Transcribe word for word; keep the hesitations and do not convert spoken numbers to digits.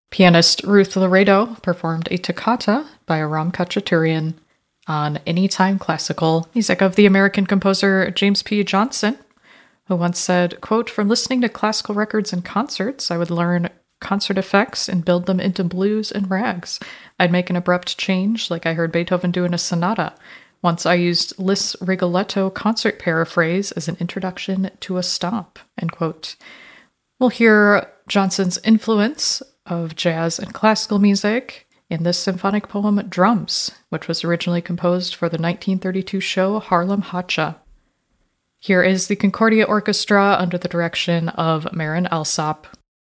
Pianist Ruth Laredo performed a toccata by Aram Khachaturian on Anytime Classical, music of the American composer James P. Johnson, who once said, quote, "From listening to classical records and concerts, I would learn concert effects and build them into blues and rags. I'd make an abrupt change like I heard Beethoven do in a sonata. Once I used Liszt's Rigoletto concert paraphrase as an introduction to a stomp," end quote. We'll hear Johnson's influence of jazz and classical music in this symphonic poem, Drums, which was originally composed for the nineteen thirty-two show Harlem Hacha. Here is the Concordia Orchestra under the direction of Marin Alsop.